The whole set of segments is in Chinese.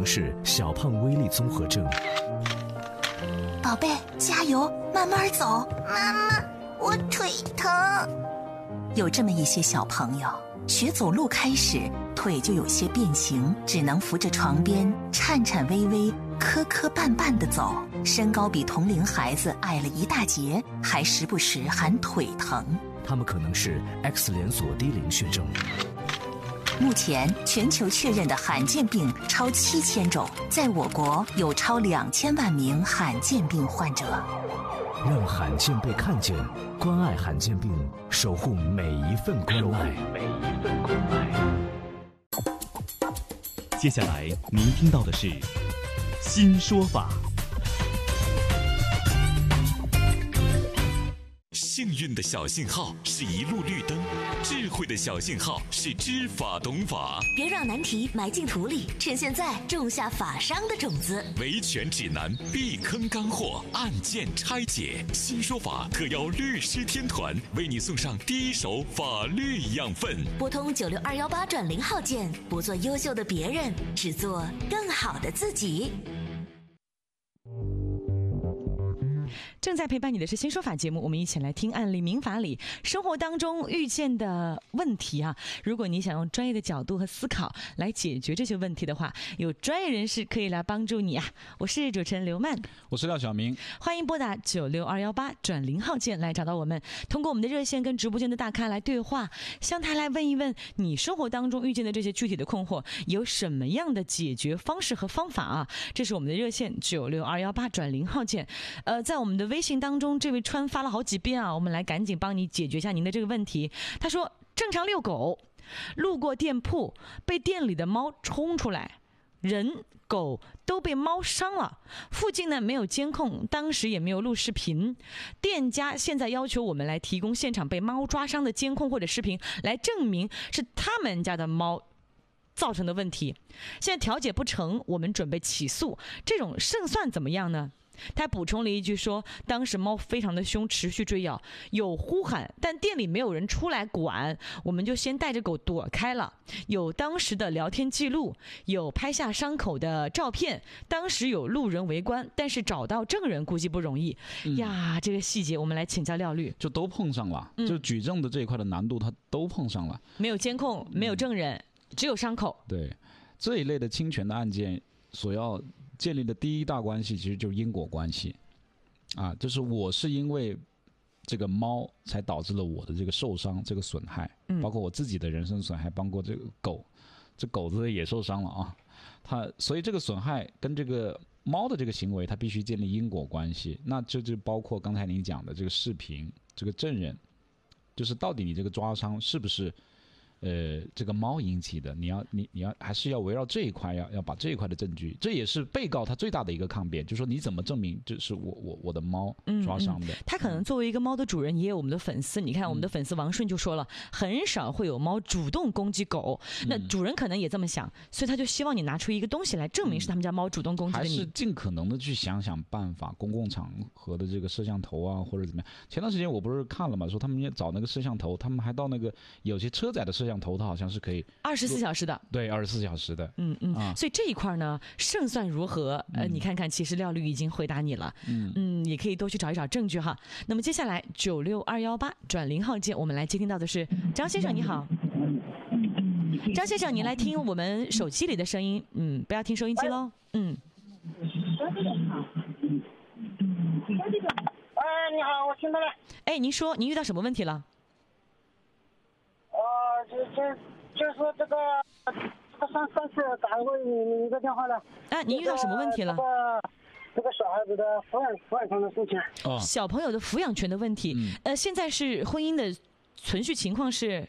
能是小胖威力综合症。 宝贝，加油，慢慢走。 妈妈，我腿疼。 有这么一些小朋友，学走路开始，腿就有些变形，只能扶着床边，颤颤巍巍、磕磕绊绊地走。身高比同龄孩子矮了一大截，还时不时喊腿疼。 他们可能是 X 连锁低龄血症。 目前全球确认的罕见病超7000种，在我国有超2000万名罕见病患者。 让罕见被看见，关爱罕见病，守护每一份关爱。 接下来您听到的是新说法。 幸运的小信号是一路绿灯，智慧的小信号是知法懂法。 别让难题埋进土里，趁现在种下法商的种子。 维权指南，避坑干货，案件拆解。新说法特邀律师天团为你送上第一手法律养分。 拨通96218+0号键，不做优秀的别人，只做更好的自己。 正在陪伴你的是新说法节目，我们一起来听案例民法里生活当中遇见的问题啊。如果你想用专业的角度和思考来解决这些问题的话，有专业人士可以来帮助你啊。我是主持人刘曼， 我是廖晓明， 欢迎拨打96218+0号键来找到我们，通过我们的热线跟直播间的大咖来对话，向他来问一问你生活当中遇见的这些具体的困惑有什么样的解决方式和方法啊。这是我们的热线96218+0号键。在我们的微信当中，这位川发了好几遍啊，我们来赶紧帮你解决一下您的这个问题。他说，正常遛狗，路过店铺，被店里的猫冲出来，人狗都被猫伤了，附近呢没有监控，当时也没有录视频，店家现在要求我们来提供现场被猫抓伤的监控或者视频，来证明是他们家的猫造成的问题。现在调解不成，我们准备起诉，这种胜算怎么样呢？他补充了一句说，当时猫非常的凶，持续追咬，有呼喊，但店里没有人出来管，我们就先带着狗躲开了。有当时的聊天记录，有拍下伤口的照片，当时有路人围观，但是找到证人估计不容易。呀，这个细节我们来请教廖律， 就都碰上了，就举证的这一块的难度它都碰上了， 没有监控，没有证人，只有伤口。 对，这一类的侵权的案件所要建立的第一大关系其实就是因果关系啊，就是我是因为这个猫才导致了我的这个受伤，这个损害，包括我自己的人身损害，包括这个狗，这狗子也受伤了啊，所以这个损害跟这个猫的这个行为它必须建立因果关系。那这就包括刚才您讲的这个视频，这个证人，就是到底你这个抓伤是不是这个猫引起的，你要还是要围绕这一块，要把这一块的证据，这也是被告他最大的一个抗辩，就是说你怎么证明这是我的猫抓伤的。 他可能作为一个猫的主人，也有我们的粉丝。你看我们的粉丝王顺就说了，很少会有猫主动攻击狗，那主人可能也这么想，所以他就希望你拿出一个东西来证明是他们家猫主动攻击的你。 还是尽可能的去想办法，公共场合的这个摄像头啊，或者怎么样。前段时间我不是看了嘛，说他们也找那个摄像头，他们还到那个有些车载的摄像头，它好像是可以 24小时的。 对，24小时的。 所以这一块呢，胜算如何？你看看，其实廖律已经回答你了。也可以多去找一找证据哈。那么接下来96218+0号键，我们来接听到的是张先生，你好。张先生，您来听我们手机里的声音，不要听收音机喽。 你好，我听到了。 哎，您说您遇到什么问题了？ 就是这个上次打过你一个电话了。 您遇到什么问题了？ 这个小孩子的抚养权的事情。 小朋友的抚养权的问题。现在是婚姻的存续情况是？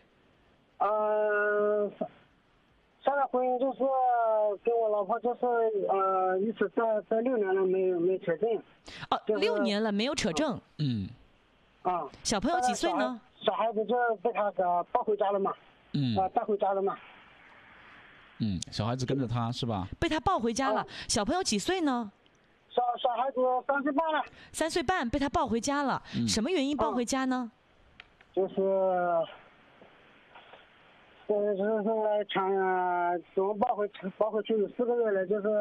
现在婚姻就是跟我老婆就是一直在6年了没扯证。 6年了没有扯证。小朋友几岁呢？ 小孩子就被他给抱回家了嘛。带回家了嘛。 小孩子跟着他是吧？ 被他抱回家了。小朋友几岁呢？ 小孩子3岁半了。 3岁半被他抱回家了。什么原因抱回家呢？ 就是来抢怎么抱回去有4个月了，就是